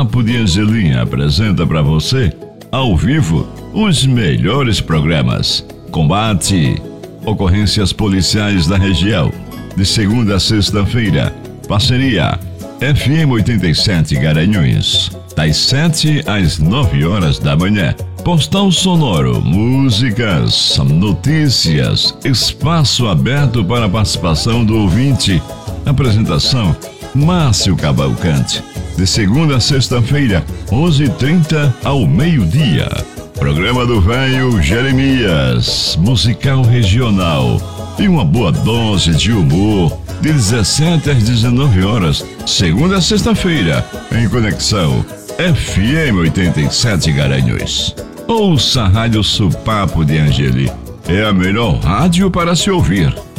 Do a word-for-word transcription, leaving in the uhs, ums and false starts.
Papo de Angelim apresenta para você, ao vivo, os melhores programas. Combate, ocorrências policiais da região. De segunda a sexta-feira, parceria F M oitenta e sete Garanhuns. Das sete às nove horas da manhã. Postal sonoro, músicas, notícias, espaço aberto para a participação do ouvinte. Apresentação, Márcio Cavalcante. De segunda a sexta-feira, onze e trinta ao meio-dia. Programa do Velho Jeremias, musical regional. E uma boa dose de humor, de dezessete às dezenove horas, segunda a sexta-feira, em conexão F M oitenta e sete Garanhuns. Ouça a Rádio Supapo de Angeli. É a melhor rádio para se ouvir.